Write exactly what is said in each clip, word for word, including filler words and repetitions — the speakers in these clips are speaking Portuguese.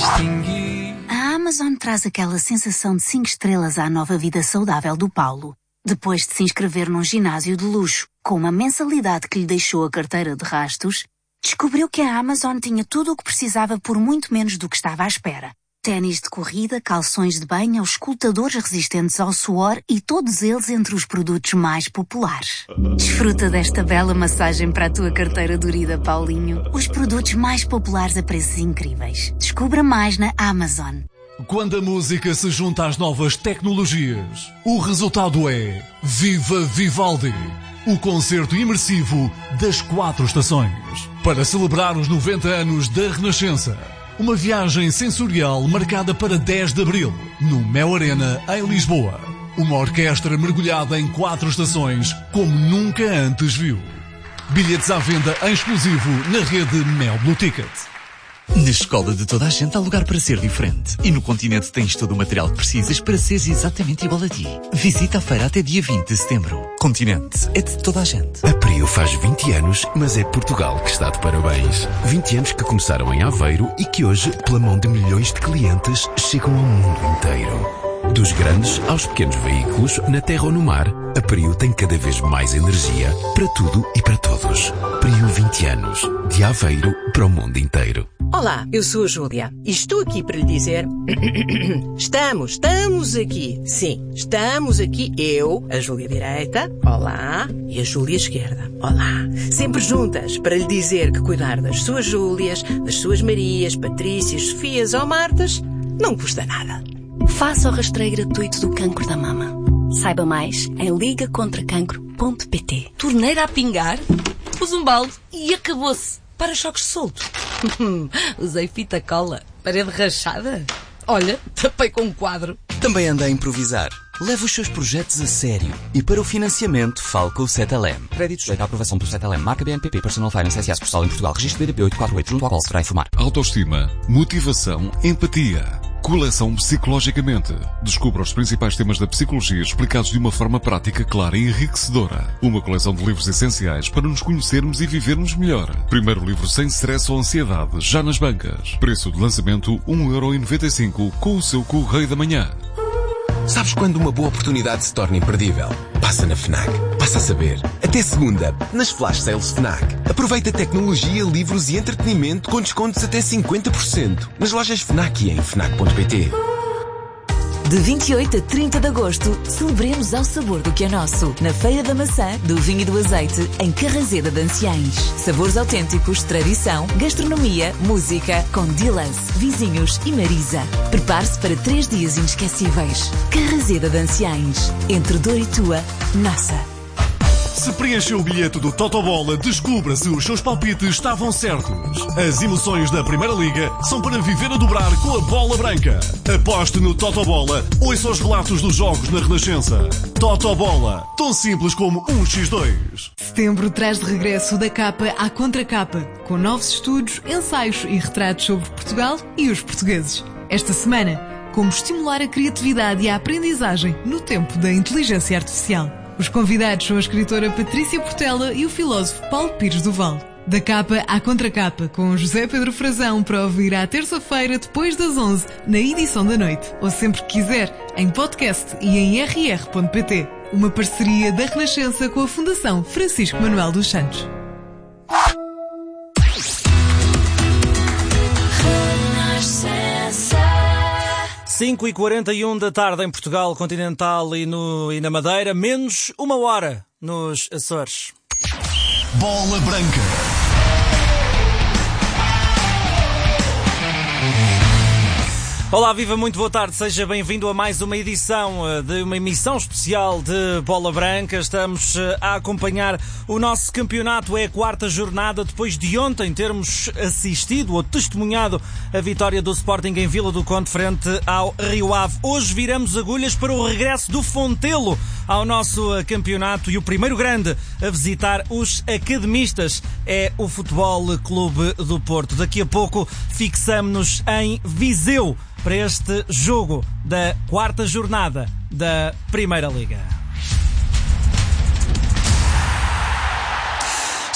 distingui. A Amazon traz aquela sensação de cinco estrelas à nova vida saudável do Paulo. Depois de se inscrever num ginásio de luxo, com uma mensalidade que lhe deixou a carteira de rastos, descobriu que a Amazon tinha tudo o que precisava por muito menos do que estava à espera. Ténis de corrida, calções de banho, escutadores resistentes ao suor e todos eles entre os produtos mais populares. Desfruta desta bela massagem para a tua carteira dorida, Paulinho. Os produtos mais populares a preços incríveis. Descubra mais na Amazon. Quando a música se junta às novas tecnologias, o resultado é Viva Vivaldi, o concerto imersivo das quatro estações. Para celebrar os noventa anos da Renascença, uma viagem sensorial marcada para dez de abril, no Mel Arena, em Lisboa. Uma orquestra mergulhada em quatro estações, como nunca antes viu. Bilhetes à venda em exclusivo na rede Mel Blue Ticket. Na escola de toda a gente há lugar para ser diferente. E no Continente tens todo o material que precisas para seres exatamente igual a ti. Visita a feira até dia vinte de setembro. Continente é de toda a gente. A Prio faz vinte anos, mas é Portugal que está de parabéns. vinte anos que começaram em Aveiro e que hoje, pela mão de milhões de clientes, chegam ao mundo inteiro. Dos grandes aos pequenos veículos, na terra ou no mar, a Prio tem cada vez mais energia para tudo e para todos. Prio vinte anos. De Aveiro para o mundo inteiro. Olá, eu sou a Júlia e estou aqui para lhe dizer... Estamos, estamos aqui. Sim, estamos aqui. Eu, a Júlia direita, olá, e a Júlia esquerda, olá. Sempre juntas para lhe dizer que cuidar das suas Júlias, das suas Marias, Patrícias, Sofias ou Martas, não custa nada. Faça o rastreio gratuito do cancro da mama. Saiba mais em liga contra cancro ponto pt. Torneira a pingar, pus um balde e acabou-se. Para-choques solto. Usei fita cola. Parede rachada. Olha, tapei com um quadro. Também anda a improvisar. Leve os seus projetos a sério. E para o financiamento, fale com o Cetelem. Crédito sujeito à aprovação do Cetelem. Marca B N P P Personal Finance S A Sucursal em Portugal. Registro B D P oito quatro oito. Junto ao qual se vai informar. Autoestima, motivação, empatia. Coleção Psicologicamente. Descubra os principais temas da psicologia explicados de uma forma prática, clara e enriquecedora. Uma coleção de livros essenciais para nos conhecermos e vivermos melhor. Primeiro livro sem stress ou ansiedade, já nas bancas. Preço de lançamento um euro e noventa e cinco com o seu Correio da Manhã. Sabes quando uma boa oportunidade se torna imperdível? Passa na FNAC. Passa a saber. Até segunda, nas Flash Sales FNAC. Aproveita tecnologia, livros e entretenimento com descontos até cinquenta por cento. Nas lojas FNAC e em fnac ponto pt. De vinte e oito a trinta de agosto, celebremos ao sabor do que é nosso. Na Feira da Maçã, do Vinho e do Azeite, em Carraseda de Anciães. Sabores autênticos, tradição, gastronomia, música, com Dilance, Vizinhos e Marisa. Prepare-se para três dias inesquecíveis. Carraseda de Anciães. Entre dor e tua, nossa. Se preencheu o bilhete do Totobola, descubra se os seus palpites estavam certos. As emoções da Primeira Liga são para viver a dobrar com a bola branca. Aposte no Totobola, ouça os relatos dos jogos na Renascença. Totobola, tão simples como um por dois. Setembro traz de regresso da capa à contracapa, com novos estudos, ensaios e retratos sobre Portugal e os portugueses. Esta semana, como estimular a criatividade e a aprendizagem no tempo da inteligência artificial. Os convidados são a escritora Patrícia Portela e o filósofo Paulo Pires do Val. Da capa à contracapa, com José Pedro Frazão, para ouvir à terça-feira, depois das onze, na edição da noite. Ou sempre que quiser, em podcast e em r r ponto p t. Uma parceria da Renascença com a Fundação Francisco Manuel dos Santos. cinco e quarenta e um da tarde em Portugal continental e, no, e na Madeira, menos uma hora nos Açores. Bola Branca. Olá, viva, muito boa tarde, seja bem-vindo a mais uma edição de uma emissão especial de Bola Branca. Estamos a acompanhar o nosso campeonato, é a quarta jornada, depois de ontem termos assistido ou testemunhado a vitória do Sporting em Vila do Conde frente ao Rio Ave. Hoje viramos agulhas para o regresso do Fontelo ao nosso campeonato e o primeiro grande a visitar os academistas é o Futebol Clube do Porto. Daqui a pouco fixamo-nos em Viseu para este jogo da quarta jornada da Primeira Liga.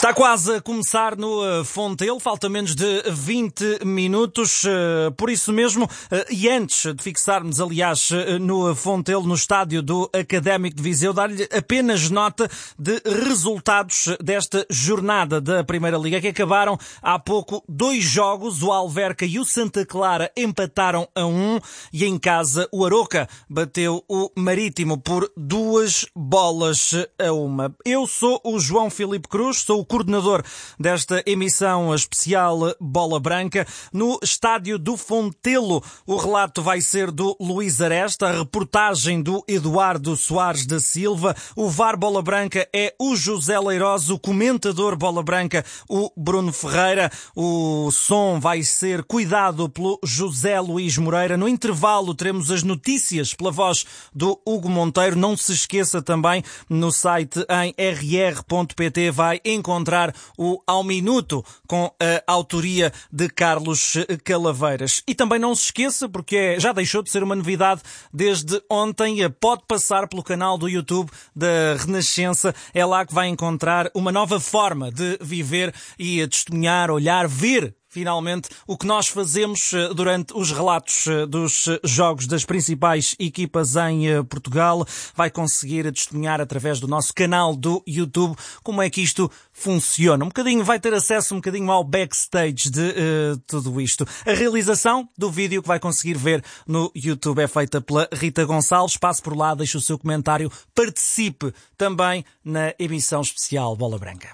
Está quase a começar no Fontelo, falta menos de vinte minutos, por isso mesmo, e antes de fixarmos, aliás, no Fontelo, no estádio do Académico de Viseu, dar-lhe apenas nota de resultados desta jornada da Primeira Liga, que acabaram há pouco. Dois jogos, o Alverca e o Santa Clara empataram a um, e em casa o Aroca bateu o Marítimo por duas bolas a uma. Eu sou o João Filipe Cruz, sou o coordenador desta emissão especial Bola Branca. No estádio do Fontelo, o relato vai ser do Luís Aresta, a reportagem do Eduardo Soares da Silva, o V A R Bola Branca é o José Leiroz, o comentador Bola Branca, o Bruno Ferreira, o som vai ser cuidado pelo José Luís Moreira. No intervalo teremos as notícias pela voz do Hugo Monteiro. Não se esqueça também, no site em r r ponto p t vai encontrar o Ao Minuto com a autoria de Carlos Calaveiras. E também não se esqueça, porque já deixou de ser uma novidade desde ontem, pode passar pelo canal do YouTube da Renascença. É lá que vai encontrar uma nova forma de viver e testemunhar, olhar, ver finalmente o que nós fazemos durante os relatos dos jogos das principais equipas em Portugal. Vai conseguir testemunhar através do nosso canal do YouTube como é que isto funciona. Um bocadinho, vai ter acesso um bocadinho ao backstage de uh, tudo isto. A realização do vídeo que vai conseguir ver no YouTube é feita pela Rita Gonçalves. Passe por lá, deixe o seu comentário, participe também na emissão especial Bola Branca.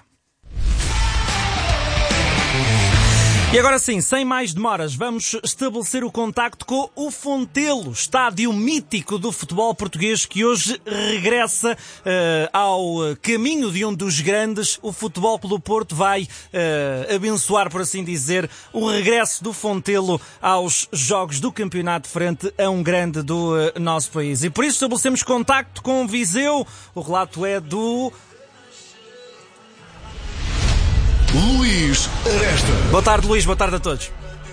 E agora sim, sem mais demoras, vamos estabelecer o contacto com o Fontelo, estádio mítico do futebol português, que hoje regressa uh, ao caminho de um dos grandes. O Futebol Clube do Porto vai uh, abençoar, por assim dizer, o regresso do Fontelo aos jogos do campeonato frente a um grande do uh, nosso país. E por isso estabelecemos contacto com Viseu. O relato é do Luís Aresta. Boa tarde, Luís. Boa tarde a todos.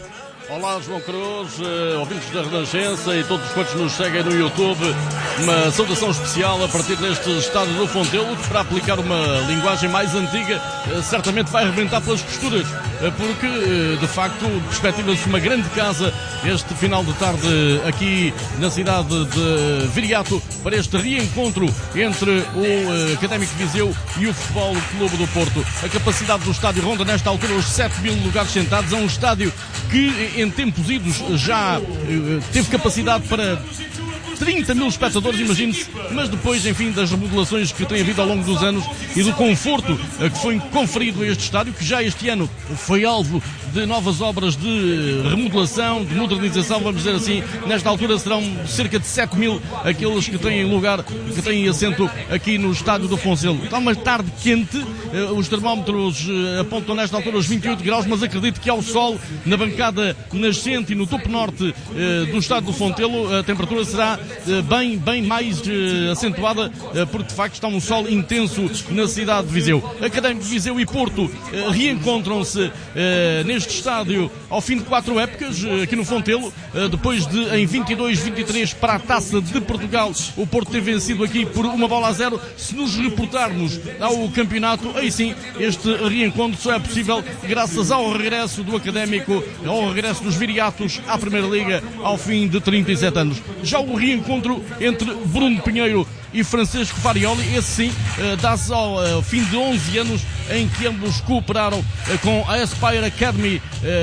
Olá, João Cruz, uh, ouvintes da Renascença e todos quantos nos seguem no YouTube. Uma saudação especial a partir deste estádio do Fontelo, que, para aplicar uma linguagem mais antiga, uh, certamente vai arrebentar pelas costuras, uh, porque, uh, de facto, perspectiva-se uma grande casa este final de tarde aqui na cidade de Viriato para este reencontro entre o uh, Académico de Viseu e o Futebol Clube do Porto. A capacidade do estádio ronda nesta altura os sete mil lugares sentados. É um estádio que em tempos idos já uh, teve capacidade para trinta mil espectadores, imagine-se, mas depois, enfim, das remodelações que tem havido ao longo dos anos e do conforto uh, que foi conferido a este estádio, que já este ano foi alvo de novas obras de remodelação, de modernização, vamos dizer assim. Nesta altura serão cerca de sete mil aqueles que têm lugar, que têm assento aqui no estádio do Fontelo. Está uma tarde quente, uh, os termómetros uh, apontam nesta altura os vinte e oito graus, mas acredito que ao sol, na bancada nascente e no topo norte uh, do estádio do Fontelo, a temperatura será uh, bem, bem mais uh, acentuada, uh, porque de facto está um sol intenso na cidade de Viseu. Académico de Viseu e Porto uh, reencontram-se uh, neste estádio ao fim de quatro épocas, uh, aqui no Fontelo, uh, depois de em vinte e dois vinte e três para a Taça de Portugal o Porto ter vencido aqui por uma bola a zero. Se nos reportarmos ao campeonato, aí sim, este reencontro só é possível graças ao regresso do Académico, ao regresso dos Viriatos à Primeira Liga ao fim de trinta e sete anos. Já o reencontro entre Bruno Pinheiro e Francisco Farioli, esse sim, dá-se ao fim de onze anos em que ambos cooperaram com a Aspire Academy,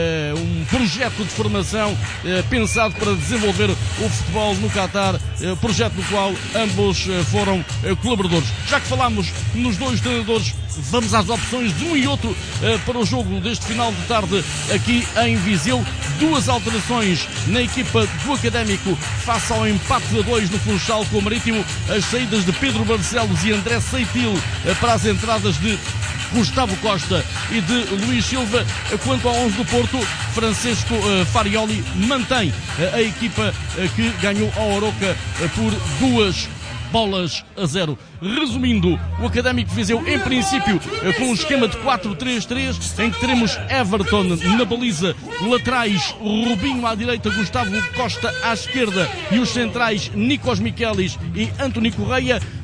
um projeto de formação pensado para desenvolver o futebol no Qatar, projeto no qual ambos foram colaboradores. Já que falámos nos dois treinadores, vamos às opções de um e outro para o jogo deste final de tarde aqui em Viseu. Duas alterações na equipa do Académico face ao empate a dois no Funchal com o Marítimo. As saídas de Pedro Barcelos e André Seitil para as entradas de Gustavo Costa e de Luís Silva. Quanto ao onze do Porto, Francisco uh, Farioli mantém uh, a equipa uh, que ganhou ao Aroca uh, por duas bolas a zero. Resumindo, o Académico de Viseu, em princípio, com um esquema de quatro três três, em que teremos Everton na baliza, laterais Rubinho à direita, Gustavo Costa à esquerda e os centrais Nikos Mikelis e António Correia.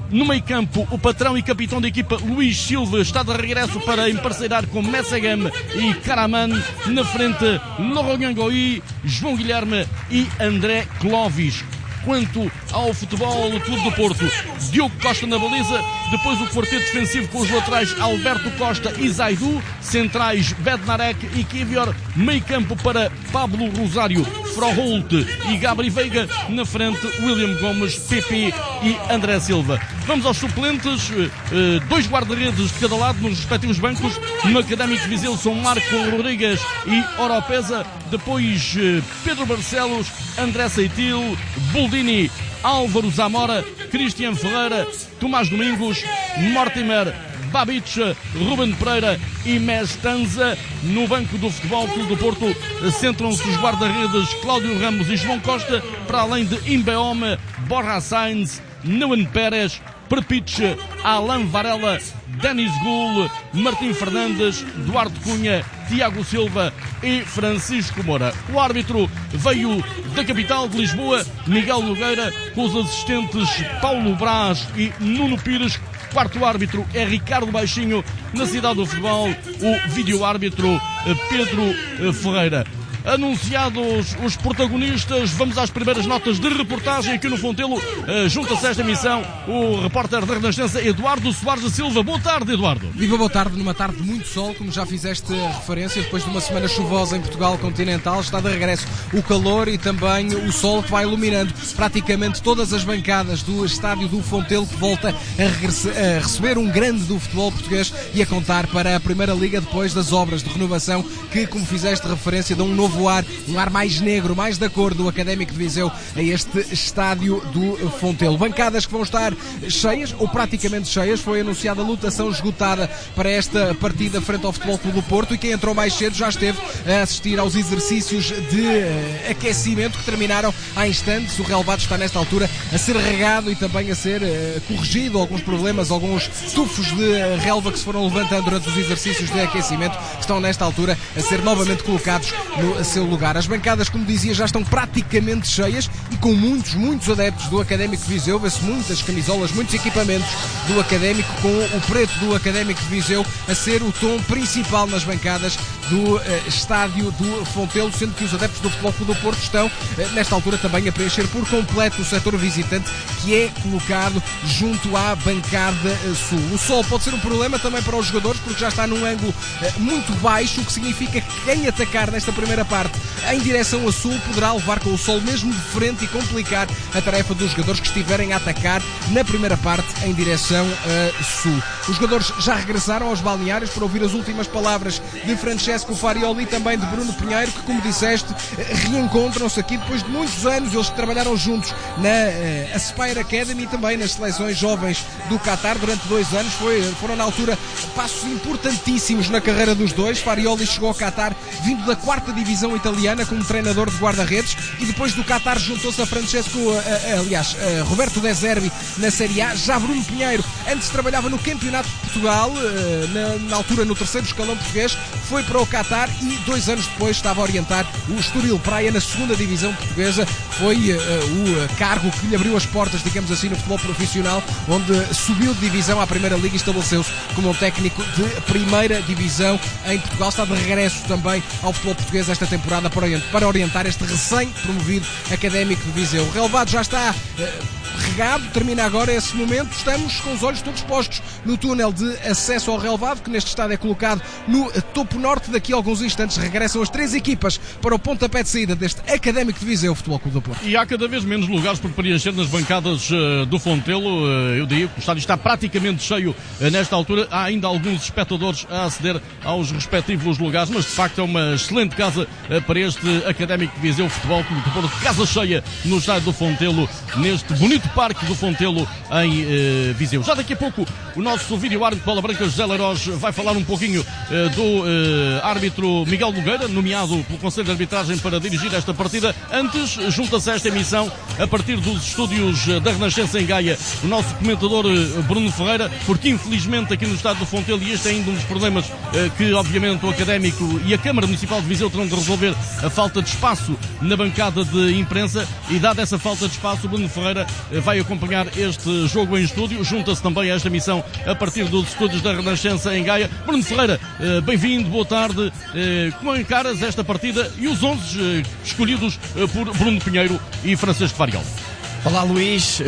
No meio campo, o patrão e capitão da equipa Luís Silva está de regresso para emparceirar com Messegam e Karaman. Na frente, Laurent Goi, João Guilherme e André Clovis. Quanto ao Futebol Clube do Porto, Diogo Costa na baliza, depois o quarteto defensivo com os laterais Alberto Costa e Zaidu, centrais Bednarek e Kivior, meio campo para Pablo Rosário, Froholt e Gabri Veiga, na frente William Gomes, Pepe e André Silva. Vamos aos suplentes, dois guarda-redes de cada lado nos respectivos bancos. No Académico de Viseu são Marco Rodrigues e Oropesa, depois Pedro Barcelos, André Seitil, Boldini, Álvaro Zamora, Cristian Ferreira, Tomás Domingos, Mortimer, Babic, Ruben Pereira e Mestanza. No banco do Futebol Clube do Porto centram-se os guarda-redes Cláudio Ramos e João Costa, para além de Imbeome, Borja Sainz, Nuan Pérez, Perpiche, Alain Varela, Denis Gul, Martim Fernandes, Duarte Cunha, Tiago Silva e Francisco Moura. O árbitro veio da capital de Lisboa, Miguel Nogueira, com os assistentes Paulo Brás e Nuno Pires. Quarto árbitro é Ricardo Baixinho. Na cidade do futebol, o vídeo-árbitro Pedro Ferreira. Anunciados os protagonistas, vamos às primeiras notas de reportagem aqui no Fontelo. Uh, Junta-se a esta emissão o repórter da Renascença, Eduardo Soares da Silva. Boa tarde, Eduardo. Viva, boa tarde. Numa tarde de muito sol, como já fizeste referência, depois de uma semana chuvosa em Portugal continental, está de regresso o calor e também o sol, que vai iluminando praticamente todas as bancadas do estádio do Fontelo, que volta a, a receber um grande do futebol português e a contar para a Primeira Liga, depois das obras de renovação que, como fizeste referência, dão um novo ar, um ar mais negro, mais da cor do Académico de Viseu a este estádio do Fontelo. Bancadas que vão estar cheias, ou praticamente cheias. Foi anunciada a lotação esgotada para esta partida frente ao Futebol Clube do Porto, e quem entrou mais cedo já esteve a assistir aos exercícios de uh, aquecimento que terminaram há instantes. O relvado está nesta altura a ser regado e também a ser uh, corrigido alguns problemas, alguns tufos de uh, relva que se foram levantando durante os exercícios de aquecimento, que estão nesta altura a ser novamente colocados no seu lugar. As bancadas, como dizia, já estão praticamente cheias e com muitos, muitos adeptos do Académico de Viseu. Vê-se muitas camisolas, muitos equipamentos do Académico, com o preto do Académico de Viseu a ser o tom principal nas bancadas do uh, estádio do Fontelo, sendo que os adeptos do Futebol Clube do Porto estão uh, nesta altura também a preencher por completo o setor visitante, que é colocado junto à bancada uh, sul. O sol pode ser um problema também para os jogadores, porque já está num ângulo uh, muito baixo, o que significa que quem atacar nesta primeira parte em direção a sul poderá levar com o sol mesmo de frente e complicar a tarefa dos jogadores que estiverem a atacar na primeira parte em direção a sul. Os jogadores já regressaram aos balneários para ouvir as últimas palavras de Francesco Farioli e também de Bruno Pinheiro, que, como disseste, reencontram-se aqui depois de muitos anos. Eles que trabalharam juntos na uh, Aspire Academy e também nas seleções jovens do Qatar durante dois anos. Foi, foram na altura passos importantíssimos na carreira dos dois. Farioli chegou ao Qatar vindo da quarta divisão italiana como treinador de guarda-redes, e depois do Qatar juntou-se a Francesco, uh, uh, aliás, uh, Roberto De Zerbi na Série A. Já Bruno Pinheiro antes trabalhava no Campeonato de Portugal, uh, na, na altura no terceiro escalão português, foi para o Qatar e dois anos depois estava a orientar o Estoril Praia na segunda divisão portuguesa. Foi uh, o uh, cargo que lhe abriu as portas, digamos assim, no futebol profissional, onde subiu de divisão à Primeira Liga e estabeleceu-se como um técnico de primeira divisão em Portugal. Está de regresso também ao futebol português esta temporada para orientar este recém-promovido Académico de Viseu. O relevado já está uh, regado, termina agora esse momento. Estamos com os olhos todos postos no túnel de acesso ao relevado, que neste estado é colocado no topo norte. Daqui a alguns instantes regressam as três equipas para o pontapé de saída deste Académico de Viseu Futebol Clube do Porto. E há cada vez menos lugares por preencher nas bancadas uh, do Fontelo. Uh, eu diria que o estádio está praticamente cheio uh, nesta altura. Há ainda alguns espectadores a aceder aos respectivos lugares, mas de facto é uma excelente casa uh, para este Académico de Viseu Futebol Clube do Porto. Casa cheia no estádio do Fontelo, neste bonito parque do Fontelo em uh, Viseu. Já daqui a pouco o nosso vídeo-árbitro Bola Branca, José Leiroz, vai falar um pouquinho uh, do uh, árbitro Miguel Nogueira, nomeado pelo Conselho de Arbitragem para dirigir esta partida. Antes, junta-se a esta emissão, a partir dos estúdios da Renascença em Gaia, o nosso comentador uh, Bruno Ferreira, porque infelizmente aqui no estádio do Fontelo, e este é ainda um dos problemas uh, que obviamente o Académico e a Câmara Municipal de Viseu terão de resolver, a falta de espaço na bancada de imprensa, e dada essa falta de espaço, o Bruno Ferreira uh, vai vai acompanhar este jogo em estúdio. Junta-se também a esta emissão a partir dos estúdios da Renascença em Gaia. Bruno Ferreira, bem-vindo, boa tarde. Como encaras esta partida e os onze escolhidos por Bruno Pinheiro e Francisco Fariol? Olá Luís, uh,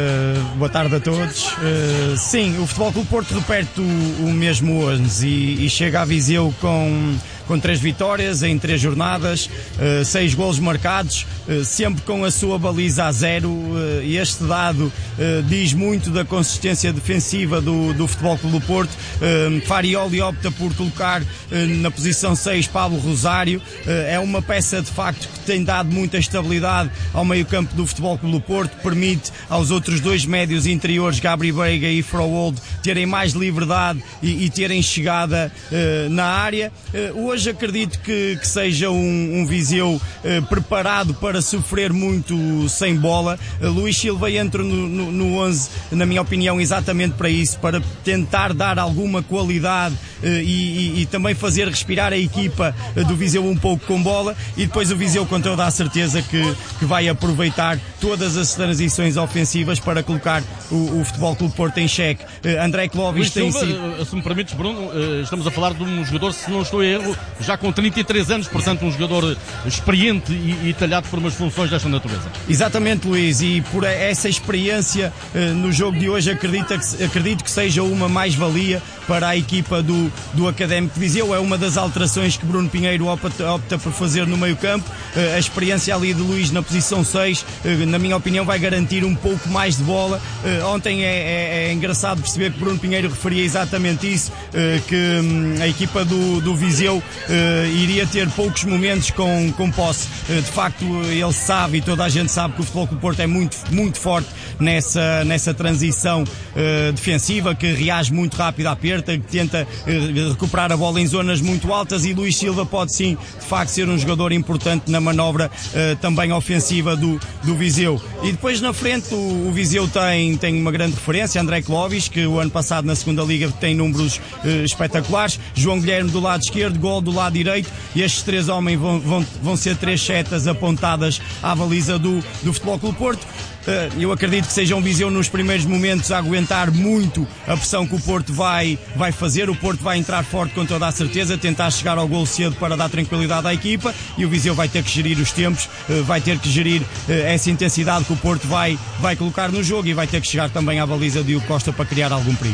boa tarde a todos. Uh, sim, o Futebol Clube Porto repete o, o mesmo onze e, e chega a Viseu com, com três vitórias em três jornadas, uh, seis golos marcados, uh, sempre com a sua baliza a zero, uh, e este dado uh, diz muito da consistência defensiva do, do Futebol Clube Porto. Uh, Farioli opta por colocar uh, na posição seis Pablo Rosário, uh, é uma peça de facto que tem dado muita estabilidade ao meio-campo do Futebol Clube Porto. Permite aos outros dois médios interiores, Gabri Veiga e Frowold, terem mais liberdade e, e terem chegada uh, na área. Uh, hoje acredito que, que seja um, um Viseu uh, preparado para sofrer muito sem bola. Uh, Luís Silva entra no, no, no onze, na minha opinião, exatamente para isso, para tentar dar alguma qualidade uh, e, e, e também fazer respirar a equipa uh, do Viseu um pouco com bola, e depois o Viseu com toda a certeza que, que vai aproveitar todas as transições ofensivas para colocar o, o Futebol Clube Porto em xeque. Uh, André Clóvis tem Silva, sido... se me permites, Bruno, uh, estamos a falar de um jogador, se não estou em erro, já com trinta e três anos, portanto um jogador experiente e, e talhado por umas funções desta natureza. Exatamente, Luís, e por essa experiência uh, no jogo de hoje acredito que, acredito que seja uma mais-valia para a equipa do, do Académico de Viseu. É uma das alterações que Bruno Pinheiro opta, opta por fazer no meio-campo. Uh, a experiência ali de Luís na posição seis, uh, na minha opinião, vai garantir um pouco mais de bola. Uh, ontem é, é, é engraçado perceber que Bruno Pinheiro referia exatamente isso, uh, que um, a equipa do, do Viseu uh, iria ter poucos momentos com, com posse. Uh, de facto, ele sabe, e toda a gente sabe, que o Futebol Clube Porto é muito, muito forte nessa, nessa transição uh, defensiva, que reage muito rápido à perda, que tenta uh, recuperar a bola em zonas muito altas, e Luís Silva pode sim, de facto, ser um jogador importante na manobra uh, também ofensiva do, do Viseu. E depois na frente o, o Viseu tem, tem uma grande referência, André Clóvis, que o ano passado na segunda Liga tem números uh, espetaculares, João Guilherme do lado esquerdo, Gol do lado direito, e estes três homens vão, vão, vão ser três setas apontadas à baliza do, do Futebol Clube Porto. Eu acredito que seja um Viseu nos primeiros momentos a aguentar muito a pressão que o Porto vai, vai fazer. O Porto vai entrar forte com toda a certeza, tentar chegar ao gol cedo para dar tranquilidade à equipa, e o Viseu vai ter que gerir os tempos, vai ter que gerir essa intensidade que o Porto vai, vai colocar no jogo, e vai ter que chegar também à baliza de Diogo Costa para criar algum perigo.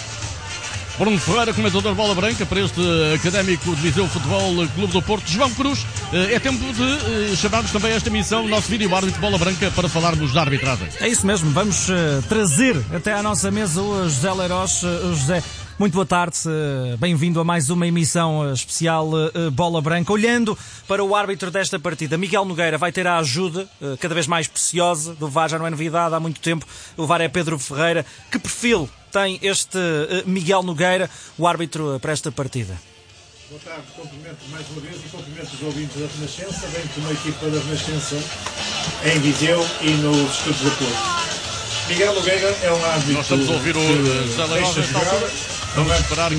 Bruno Ferreira, comentador Bola Branca para este Académico de Viseu Futebol Clube do Porto. João Cruz, é tempo de chamarmos também esta emissão, o nosso vídeo árbitro Bola Branca, para falarmos da arbitragem. É isso mesmo, vamos uh, trazer até à nossa mesa o José Leiroz. Uh, José, muito boa tarde, uh, bem-vindo a mais uma emissão uh, especial uh, Bola Branca. Olhando para o árbitro desta partida, Miguel Nogueira vai ter a ajuda uh, cada vez mais preciosa do V A R, já não é novidade há muito tempo, o V A R é Pedro Ferreira. Que perfil tem este uh, Miguel Nogueira, o árbitro uh, para esta partida? Boa tarde, cumprimento mais uma vez e cumprimento os ouvintes da Renascença, bem como a equipa da Renascença em Viseu e nos estúdios de Porto. Miguel Nogueira é um árbitro. Nós estamos a ouvir o José Leiroz nesta altura. Vamos esperar que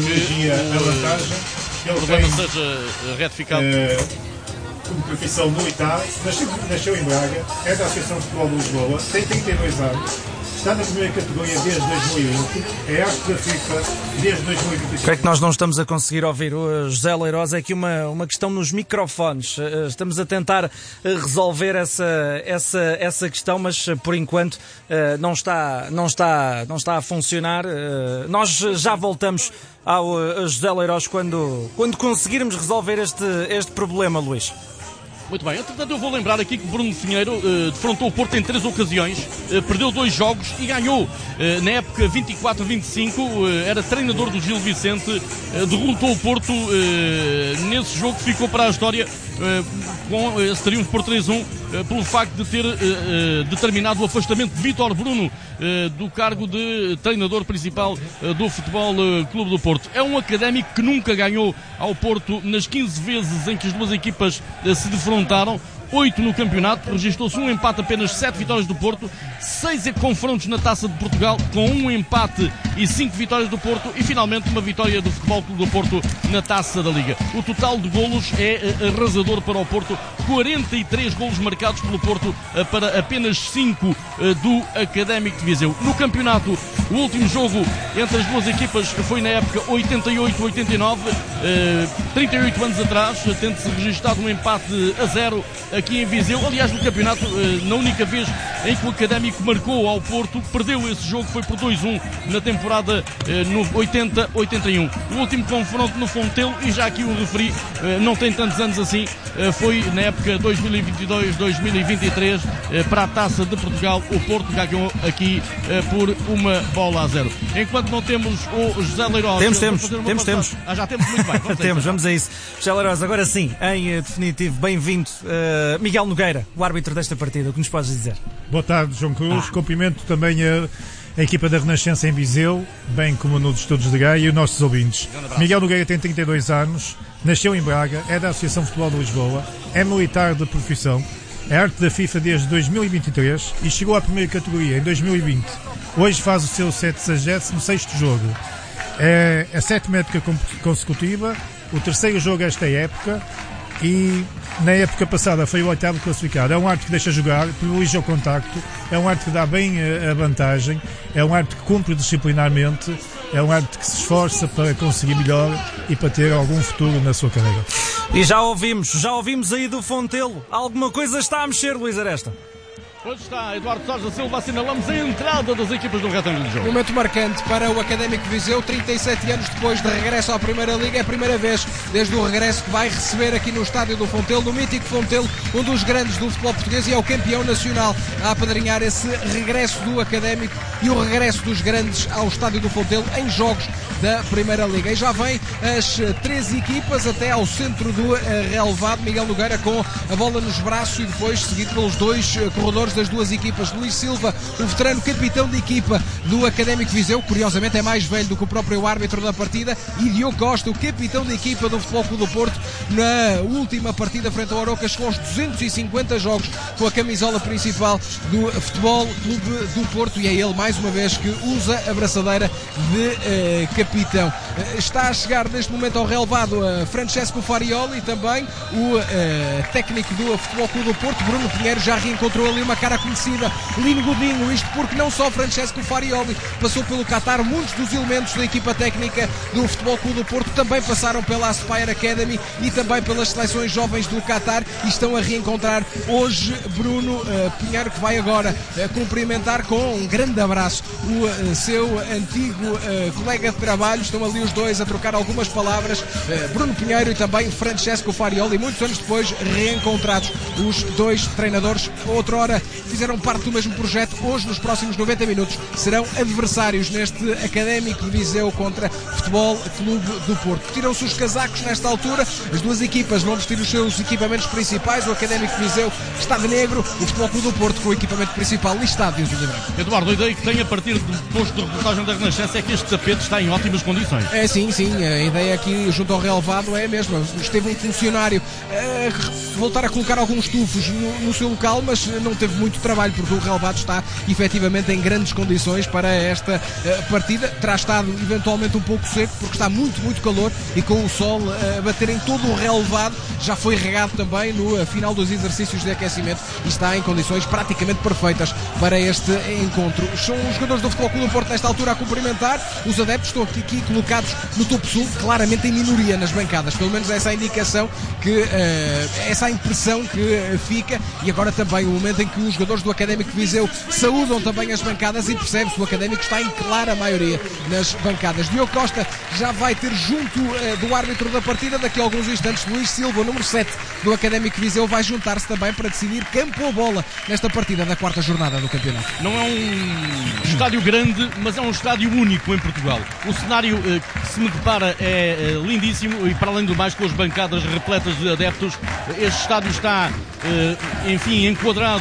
o, o problema seja retificado. É, como profissão militar, nasceu, nasceu em Braga, é da Associação de Futebol de Lisboa, tem trinta e dois anos. Está na primeira categoria desde dois mil e vinte, é árbitro da FIFA desde dois mil e vinte e cinco. Creio que nós não estamos a conseguir ouvir o José Leiroz. É aqui uma, uma questão nos microfones. Estamos a tentar resolver essa, essa, essa questão, mas por enquanto não está, não está, não está a funcionar. Nós já voltamos ao José Leiroz quando, quando conseguirmos resolver este, este problema, Luís. Muito bem, entretanto eu vou lembrar aqui que Bruno Pinheiro uh, defrontou o Porto em três ocasiões, uh, perdeu dois jogos e ganhou. Uh, na época vinte e quatro vinte e cinco, uh, era treinador do Gil Vicente, uh, derrotou o Porto uh, nesse jogo que ficou para a história uh, com esse triunfo por três a um, uh, pelo facto de ter uh, uh, determinado o afastamento de Vítor Bruno uh, do cargo de treinador principal uh, do Futebol uh, Clube do Porto. É um académico que nunca ganhou ao Porto nas quinze vezes em que as duas equipas uh, se defrontaram. oito no campeonato. Registrou-se um empate, apenas sete vitórias do Porto, seis confrontos na Taça de Portugal, com um empate e cinco vitórias do Porto, e finalmente uma vitória do Futebol Clube do Porto na Taça da Liga. O total de golos é arrasador para o Porto, quarenta e três golos marcados pelo Porto para apenas cinco do Académico de Viseu. No campeonato, o último jogo entre as duas equipas foi na época oitenta e oito oitenta e nove, trinta e oito anos atrás, tendo-se registrado um empate a zero aqui em Viseu. Aliás, no campeonato, na única vez em que o Académico marcou ao Porto, perdeu esse jogo, foi por dois a um na temporada no oitenta oitenta e um. O último confronto no Fontelo, e já aqui o referi, não tem tantos anos assim, foi na época dois mil e vinte e dois dois mil e vinte e três, para a Taça de Portugal. O Porto ganhou aqui por uma bola a zero. Enquanto não temos o José Leiroz... Temos, temos, temos, temos. Ah, já temos, muito bem. Vamos temos, vamos a isso. José Leiroz, agora sim, em definitivo, bem-vindo. Uh, Miguel Nogueira, o árbitro desta partida, o que nos podes dizer? Boa tarde, João Cruz. Ah. Cumprimento também a, a equipa da Renascença em Viseu, bem como nos Estudos de Gaia, e os nossos ouvintes. Miguel Nogueira tem trinta e dois anos, nasceu em Braga, é da Associação de Futebol de Lisboa, é militar de profissão, é arte da FIFA desde dois mil e vinte e três e chegou à primeira categoria em dois mil e vinte. Hoje faz o seu sessagésimo sexto jogo. É a sétima época consecutiva, o terceiro jogo esta época, e na época passada foi o oitavo classificado. É um árbitro que deixa jogar, privilegia o contacto, é um árbitro que dá bem a vantagem, é um árbitro que cumpre disciplinarmente, é um árbitro que se esforça para conseguir melhor e para ter algum futuro na sua carreira. E já ouvimos, já ouvimos aí do Fontelo. Alguma coisa está a mexer, Luís Aresta? Pois está, Eduardo Soares Silva, assinalamos a entrada das equipas do retângulo de jogo. Momento marcante para o Académico de Viseu, trinta e sete anos depois de regresso à Primeira Liga, é a primeira vez desde o regresso que vai receber aqui no estádio do Fontelo, no mítico Fontelo, um dos grandes do futebol português, e é o campeão nacional a apadrinhar esse regresso do Académico e o regresso dos grandes ao estádio do Fontelo em jogos da Primeira Liga. E já vem as três equipas até ao centro do relevado, Miguel Nogueira com a bola nos braços e depois seguido pelos dois corredores das duas equipas. Luís Silva, o veterano capitão de equipa do Académico Viseu, curiosamente é mais velho do que o próprio árbitro da partida, e Diogo Costa, o capitão de equipa do Futebol Clube do Porto, na última partida frente ao Aroca, chegou aos duzentos e cinquenta jogos com a camisola principal do Futebol Clube do Porto, e é ele mais uma vez que usa a braçadeira de uh, capitão. Uh, está a chegar neste momento ao relevado uh, Francesco Farioli, e também o uh, técnico do Futebol Clube do Porto, Bruno Pinheiro, já reencontrou ali uma cara conhecida, Lino Godinho, isto porque não só Francesco Farioli passou pelo Qatar, muitos dos elementos da equipa técnica do Futebol Clube do Porto também passaram pela Aspire Academy e também pelas seleções jovens do Qatar, e estão a reencontrar hoje Bruno uh, Pinheiro, que vai agora uh, cumprimentar com um grande abraço o uh, seu antigo uh, colega de trabalho. Estão ali os dois a trocar algumas palavras, uh, Bruno Pinheiro e também Francesco Farioli, muitos anos depois reencontrados os dois treinadores. Outrora fizeram parte do mesmo projeto, hoje nos próximos noventa minutos serão adversários neste Académico de Viseu contra Futebol Clube do Porto. Tiram-se os casacos nesta altura, as duas equipas vão vestir os seus equipamentos principais, o Académico de Viseu está de negro, o Futebol Clube do Porto com o equipamento principal listado de azul e branco. Eduardo, a ideia que tem a partir do posto de reportagem da Renascença é que este tapete está em ótimas condições. É, sim, sim, a ideia aqui junto ao relevado é a mesma. Esteve um funcionário a voltar a colocar alguns tufos no, no seu local, mas não teve muito trabalho, porque o relevado está efetivamente em grandes condições para esta uh, partida. Terá estado eventualmente um pouco seco, porque está muito, muito calor, e com o sol uh, a bater em todo o relevado, já foi regado também no uh, final dos exercícios de aquecimento e está em condições praticamente perfeitas para este encontro. São os jogadores do Futebol Clube do Porto nesta altura a cumprimentar, os adeptos estão aqui, aqui colocados no topo sul, claramente em minoria nas bancadas, pelo menos essa é a indicação que, uh, essa é a impressão que uh, fica, e agora também o momento em que os jogadores do Académico de Viseu saúdam também as bancadas e percebe-se que o Académico está em clara maioria nas bancadas. Diogo Costa já vai ter junto uh, do árbitro da partida, daqui a alguns instantes, Luís Silva, o número sete do Académico de Viseu, vai juntar-se também para decidir campo ou bola nesta partida da quarta jornada do campeonato. Não é um estádio grande, mas é um estádio único em Portugal. O cenário uh, que se me depara é uh, lindíssimo, e para além do mais, com as bancadas repletas de adeptos, este estádio está, uh, enfim, enquadrado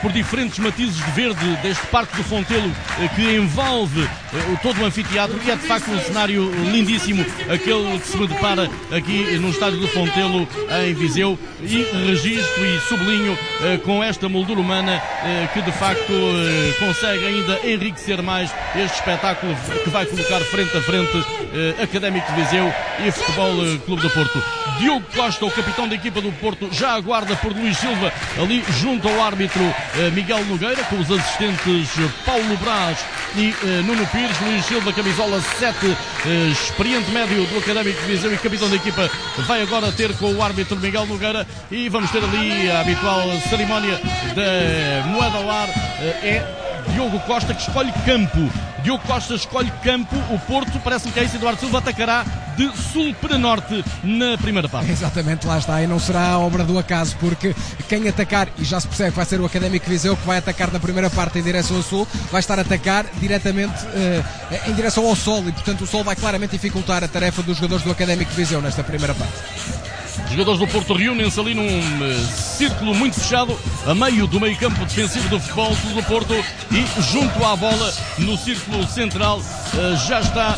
por diferentes matizes de verde deste Parque do Fontelo que envolve todo o anfiteatro, e é de facto um cenário lindíssimo aquele que se me depara aqui no Estádio do Fontelo em Viseu, e registro e sublinho com esta moldura humana que de facto consegue ainda enriquecer mais este espetáculo que vai colocar frente a frente Académico de Viseu e Futebol Clube do Porto. Diogo Costa, o capitão da equipa do Porto, já aguarda por Luís Silva ali junto ao árbitro Miguel Nogueira, com os assistentes Paulo Braz e Nuno Pires. Luís Silva, camisola sete, experiente médio do Académico de Viseu e capitão da equipa, vai agora ter com o árbitro Miguel Nogueira, e vamos ter ali a habitual cerimónia da moeda ao ar. É Diogo Costa que escolhe campo. Diogo Costa escolhe campo. O Porto, parece-me que é isso, Eduardo Silva atacará de sul para norte na primeira parte. Exatamente, lá está, e não será a obra do acaso, porque quem atacar, e já se percebe que vai ser o Académico de Viseu que vai atacar na primeira parte em direção ao sul, vai estar a atacar diretamente uh, em direção ao sol, e portanto o sol vai claramente dificultar a tarefa dos jogadores do Académico de Viseu nesta primeira parte. Os jogadores do Porto reúnem-se ali num uh, círculo muito fechado, a meio do meio campo defensivo do Futebol Clube do Porto, e junto à bola, no círculo central, uh, já está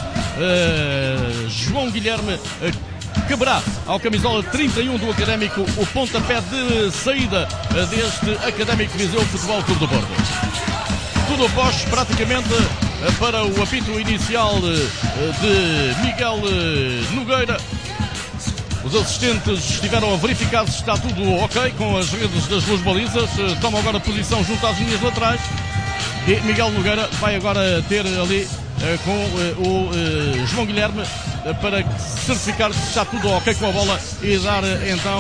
uh, João Guilherme, uh, quebrará ao camisola trinta e um do Académico o pontapé de saída uh, deste Académico de Viseu Futebol Clube do Porto. Tudo após praticamente uh, para o apito inicial uh, de Miguel uh, Nogueira. Os assistentes estiveram a verificar se está tudo ok com as redes das duas balizas. Tomam agora posição junto às linhas laterais. E Miguel Nogueira vai agora ter ali uh, com uh, o uh, João Guilherme uh, para certificar que está tudo ok com a bola e dar uh, então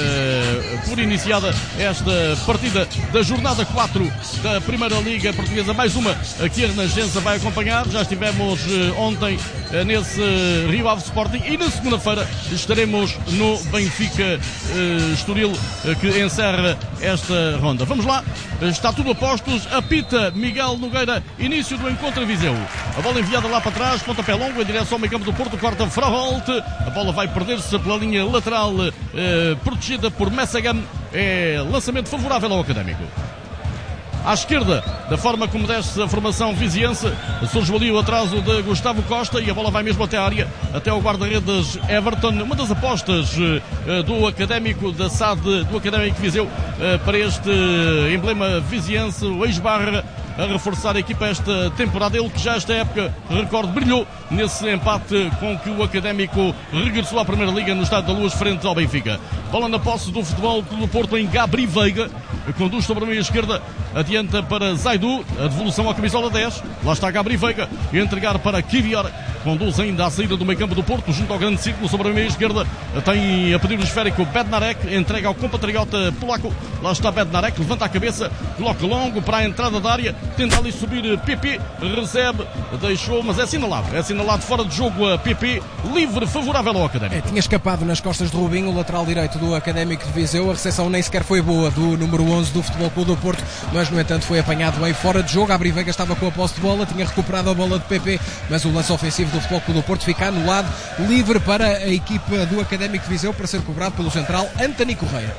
uh, por iniciada esta partida da jornada quatro da Primeira Liga Portuguesa. Mais uma aqui a Renascença vai acompanhar. Já estivemos uh, ontem uh, nesse uh, Rio Ave Sporting, e na segunda-feira estaremos no Benfica uh, Estoril, uh, que encerra esta ronda. Vamos lá, está tudo a postos. Apita Miguel Nogueira, início do encontro a Viseu. A bola enviada lá para trás, pontapé longo em direção ao meio campo do Porto, corta Fraholt. A bola vai perder-se pela linha lateral, eh, protegida por Messagam. É lançamento favorável ao Académico. À esquerda, da forma como desce a formação viziense, surge ali o atraso de Gustavo Costa, e a bola vai mesmo até a área, até ao guarda-redes Everton. Uma das apostas uh, do Académico, da S A D do Académico Viseu, uh, para este emblema viziense, o ex-Barra, a reforçar a equipa esta temporada. Ele que já esta época, recordo, brilhou nesse empate com que o Académico regressou à Primeira Liga no Estádio da Luz frente ao Benfica. Bola na posse do Futebol Clube do Porto em Gabri Veiga, conduz sobre a meia esquerda, adianta para Zaidu, a devolução à camisola dez, lá está Gabri Veiga, e entregar para Kivior, conduz ainda à saída do meio campo do Porto, junto ao grande círculo sobre a meia esquerda, tem a pedir o esférico Bednarek, entrega ao compatriota polaco, lá está Bednarek, levanta a cabeça, coloca longo para a entrada da área, tenta ali subir P P, recebe, deixou, mas é assinalado, é assinalado fora de jogo a P P, livre, favorável ao Académico. É, tinha escapado nas costas de Rubinho, o lateral direito do Académico de Viseu. A recepção nem sequer foi boa do número onze do Futebol Clube do Porto, mas no entanto foi apanhado bem fora de jogo. A Gabri Veiga estava com a posse de bola, tinha recuperado a bola de P P, mas o lance ofensivo do Futebol Clube do Porto fica anulado, livre para a equipa do Académico de Viseu, para ser cobrado pelo central Anthony Correia.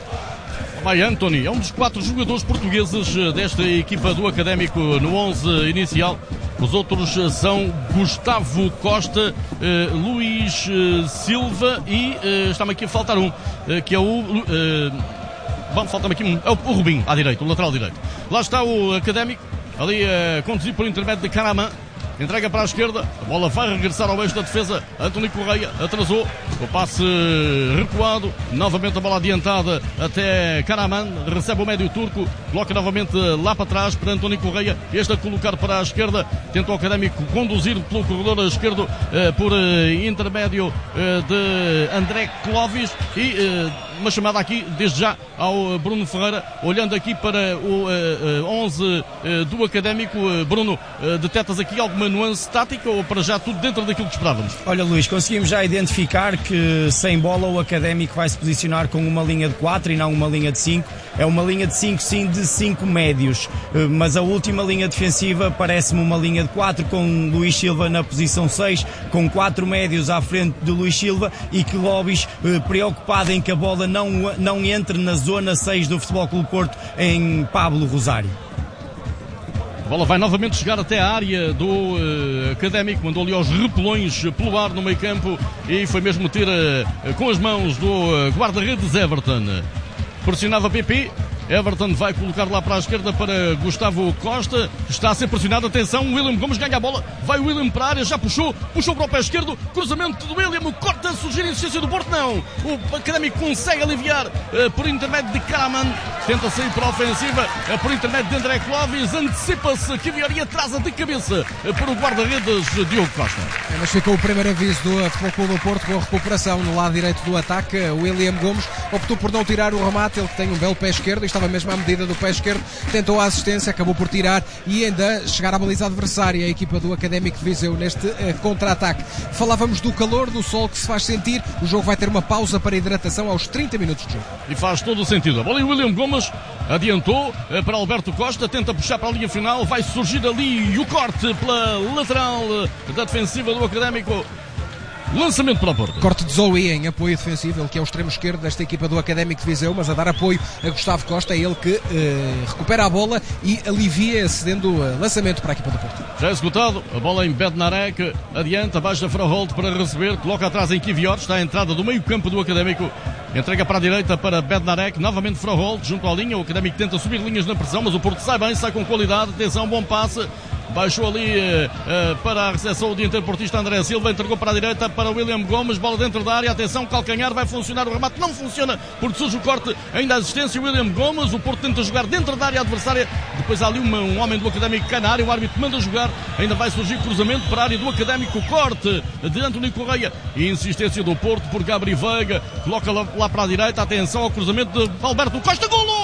Vai Anthony, é um dos quatro jogadores portugueses desta equipa do Académico no onze inicial. Os outros são Gustavo Costa, eh, Luís eh, Silva e eh, está-me aqui a faltar um, eh, que é o... Eh, bom, falta-me aqui um, é o, o Rubinho, à direita, o lateral direito. Lá está o Académico, ali a eh, conduzir por intermédio de Caraman. Entrega para a esquerda, a bola vai regressar ao eixo da defesa. Anthony Correia atrasou, o passe recuado, novamente a bola adiantada até Karaman, recebe o médio turco, coloca novamente lá para trás para Anthony Correia, este a colocar para a esquerda, tenta o Académico conduzir pelo corredor esquerdo eh, por eh, intermédio eh, de André Clovis, e eh, uma chamada aqui desde já ao Bruno Ferreira, olhando aqui para o uh, uh, onze uh, do Académico. uh, Bruno, uh, detectas aqui alguma nuance tática ou para já tudo dentro daquilo que esperávamos? Olha, Luís, conseguimos já identificar que sem bola o Académico vai se posicionar com uma linha de quatro e não uma linha de cinco. É uma linha de cinco, sim, de cinco médios, uh, mas a última linha defensiva parece-me uma linha de quatro, com Luís Silva na posição seis, com quatro médios à frente de Luís Silva, e que Lobis, uh, preocupado em que a bola não, não entre na zona seis do Futebol Clube Porto em Pablo Rosário. A bola vai novamente chegar até a área do uh, Académico, mandou ali aos repelões pelo ar no meio campo e foi mesmo ter uh, com as mãos do uh, guarda-redes Everton. Pressionava a P P. Everton vai colocar lá para a esquerda para Gustavo Costa. Está a ser pressionado. Atenção, William Gomes ganha a bola. Vai o William para a área. Já puxou. Puxou para o pé esquerdo. Cruzamento do William. O corte a surgir a insistência do Porto. Não. O Académico consegue aliviar uh, por intermédio de Karaman. Tenta sair para a ofensiva uh, por intermédio de André Clóvis. Antecipa-se que Viori atrasa de cabeça uh, por o guarda-redes Diogo Costa. É, mas ficou o primeiro aviso do Futebol Clube do Porto com a recuperação no lado direito do ataque. William Gomes optou por não tirar o remate. Ele que tem um belo pé esquerdo. Estava mesmo à medida do pé esquerdo, tentou a assistência, acabou por tirar e ainda chegar à baliza adversária, a equipa do Académico de Viseu neste uh, contra-ataque. Falávamos do calor, do sol que se faz sentir. O jogo vai ter uma pausa para hidratação aos trinta minutos de jogo. E faz todo o sentido. A bola em William Gomes adiantou uh, para Alberto Costa, tenta puxar para a linha final, vai surgir ali o corte pela lateral uh, da defensiva do Académico. Lançamento para a porta. Corte de Zoe em apoio defensivo, ele que é o extremo esquerdo desta equipa do Académico de Viseu, mas a dar apoio a Gustavo Costa, é ele que eh, recupera a bola e alivia, cedendo uh, lançamento para a equipa do Porto. Já executado, a bola em Bednarek, adianta, baixa Froholt para receber, coloca atrás em Kivior, está a entrada do meio campo do Académico, entrega para a direita para Bednarek, novamente Froholt junto à linha, o Académico tenta subir linhas na pressão, mas o Porto sai bem, sai com qualidade, atenção, bom passe. Baixou ali uh, uh, para a recepção o dianteiro portista André Silva, entregou para a direita para William Gomes, bola dentro da área, atenção, calcanhar, vai funcionar o remate, não funciona porque surge o corte, ainda a assistência, William Gomes, o Porto tenta jogar dentro da área adversária, depois há ali uma, um homem do Académico que cai na área, o árbitro manda jogar, ainda vai surgir cruzamento para a área do Académico, corte de António Correia e insistência do Porto por Gabri Veiga, coloca lá, lá para a direita, atenção ao cruzamento de Alberto Costa, golo!